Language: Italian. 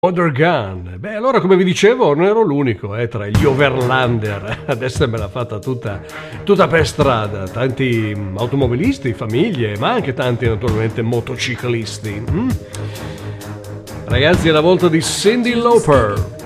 Mother Gun. Beh, allora come vi dicevo non ero l'unico tra gli overlander ad essermela fatta tutta per strada. Tanti automobilisti, famiglie, ma anche tanti naturalmente motociclisti. Ragazzi, è la volta di Cyndi Lauper.